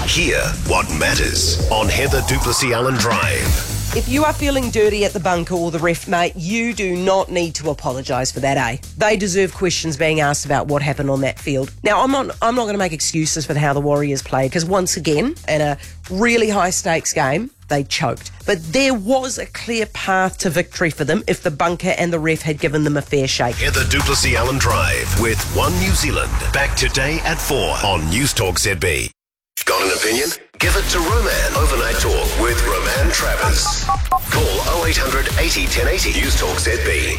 Hear what matters on Heather Duplessis Allen Drive. If you are feeling dirty at the bunker or the ref, mate, you do not need to apologise for that, eh? They deserve questions being asked about what happened on that field. Now, I'm not going to make excuses for how the Warriors played, because once again, in a really high-stakes game, they choked. But there was a clear path to victory for them if the bunker and the ref had given them a fair shake. Heather Duplessis Allen Drive with One New Zealand. Back today at 4 on News Talk ZB. Got an opinion? Give it to Roman. Overnight Talk with Roman Travers. Call 0800 80 1080. News Talk ZB.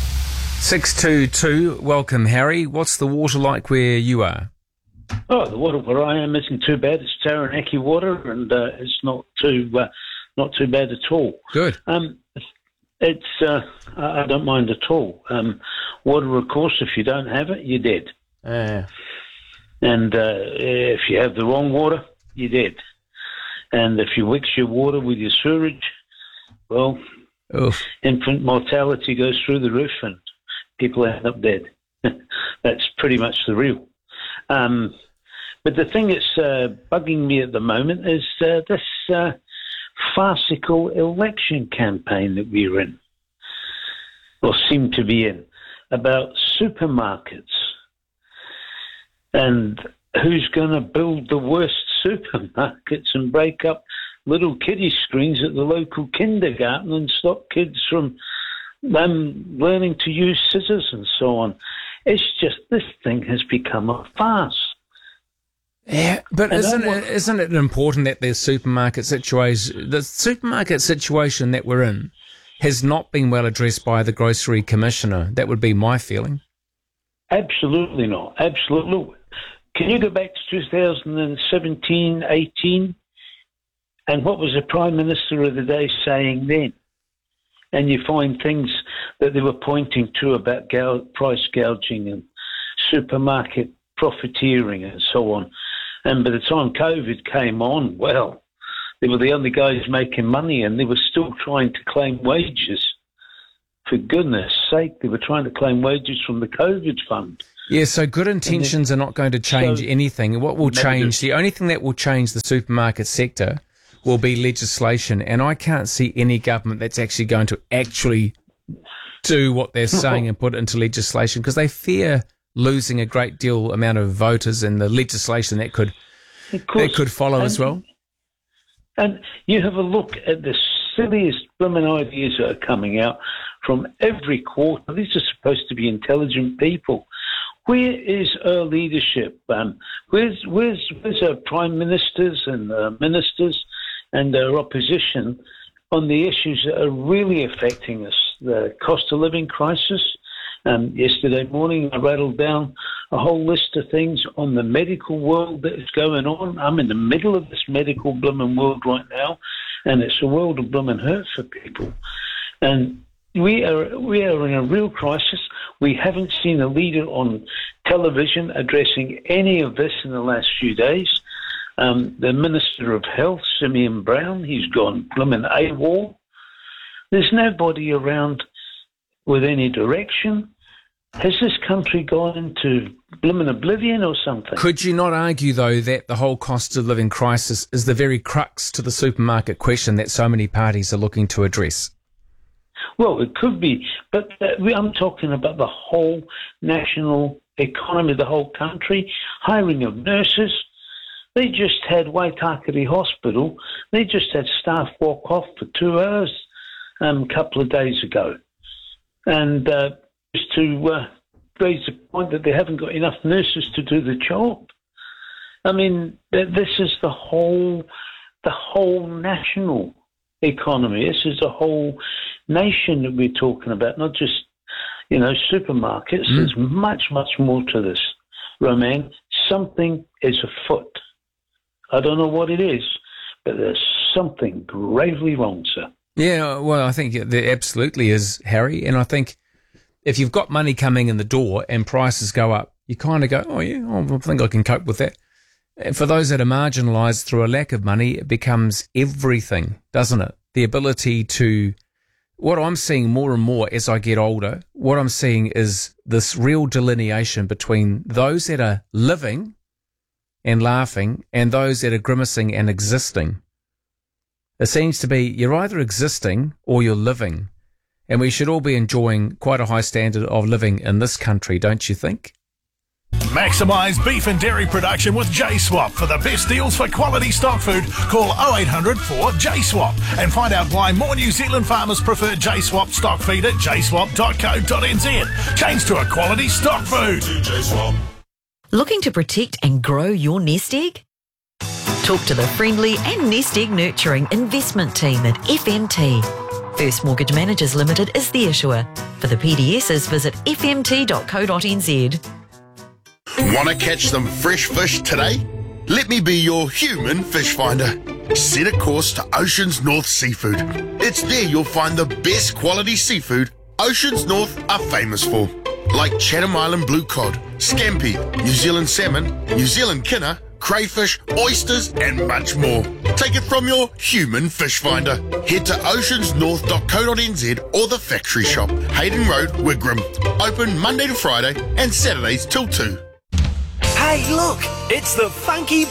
622. Welcome, Harry. What's the water like where you are? Oh, the water where I am isn't too bad. It's Taranaki water, and it's not too bad at all. Good. It's I don't mind at all. Water, of course, if you don't have it, you're dead. And if you have the wrong water, you're dead. And if you mix your water with your sewage, well, infant mortality goes through the roof and people end up dead. That's pretty much the real. But the thing that's bugging me at the moment is this farcical election campaign that we're in, or seem to be in, about supermarkets. And who's going to build the worst supermarkets and break up little kiddie screens at the local kindergarten and stop kids from learning to use scissors and so on? It's just, this thing has become a farce. Yeah, but isn't it important that the supermarket situation that we're in has not been well addressed by the Grocery Commissioner? That would be my feeling. Absolutely not. Absolutely. Can you go back to 2017, 18? And what was the Prime Minister of the day saying then? And you find things that they were pointing to about price gouging and supermarket profiteering and so on. And by the time COVID came on, well, they were the only guys making money and they were still trying to claim wages. For goodness sake, they were trying to claim wages from the COVID fund. Yeah, so good intentions are not going to change anything. What will change, the only thing that will change the supermarket sector will be legislation. And I can't see any government that's actually going to do what they're saying and put it into legislation, because they fear losing a great deal amount of voters and the legislation that could follow as well. And you have a look at the silliest blooming ideas that are coming out from every quarter. These are supposed to be intelligent people. Where is our leadership? Where's our prime ministers and ministers and our opposition on the issues that are really affecting us? The cost of living crisis. Yesterday morning, I rattled down a whole list of things on the medical world that is going on. I'm in the middle of this medical blooming world right now, and it's a world of blooming hurt for people. And we are in a real crisis. We haven't seen a leader on television addressing any of this in the last few days. The Minister of Health, Simeon Brown, he's gone blooming AWOL. There's nobody around with any direction. Has this country gone into blooming oblivion or something? Could you not argue, though, that the whole cost of living crisis is the very crux to the supermarket question that so many parties are looking to address? Well, it could be, but I'm talking about the whole national economy, the whole country, hiring of nurses. They just had Waitakere Hospital, they just had staff walk off for 2 hours a couple of days ago. And just to raise the point that they haven't got enough nurses to do the job. I mean, this is the whole national economy. This is a whole nation that we're talking about, not just, supermarkets. There's much, much more to this, Roman. Something is afoot. I don't know what it is, but there's something gravely wrong, sir. Yeah, well, I think there absolutely is, Harry. And I think if you've got money coming in the door and prices go up, you kind of go, I think I can cope with that. And for those that are marginalised through a lack of money, it becomes everything, doesn't it? The ability to, what I'm seeing more and more as I get older, what I'm seeing is this real delineation between those that are living and laughing, and those that are grimacing and existing. It seems to be you're either existing or you're living, and we should all be enjoying quite a high standard of living in this country, don't you think? Maximise beef and dairy production with JSwap. For the best deals for quality stock food, call 0800 4JSwap and find out why more New Zealand farmers prefer JSwap stock feed at jswap.co.nz. Change to a quality stock food. Looking to protect and grow your nest egg? Talk to the friendly and nest egg nurturing investment team at FMT. First Mortgage Managers Limited is the issuer. For the PDSs, visit fmt.co.nz. Want to catch some fresh fish today? Let me be your human fish finder. Set a course to Oceans North Seafood. It's there you'll find the best quality seafood Oceans North are famous for, like Chatham Island blue cod, scampi, New Zealand salmon, New Zealand kinner, crayfish, oysters and much more. Take it from your human fish finder. Head to oceansnorth.co.nz or the factory shop, Hayden Road, Wigram. Open Monday to Friday and Saturdays till 2. Hey, look, it's the Funky